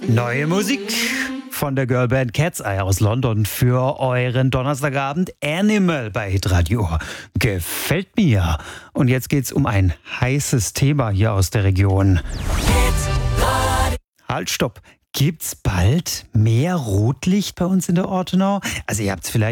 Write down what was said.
Neue Musik von der Girlband Cat's Eye aus London für euren Donnerstagabend Animal bei Hitradio. Gefällt mir. Und jetzt geht's um ein heißes Thema hier aus der Region. Halt, stopp. Gibt's bald mehr Rotlicht bei uns in der Ortenau? Also ihr habt's vielleicht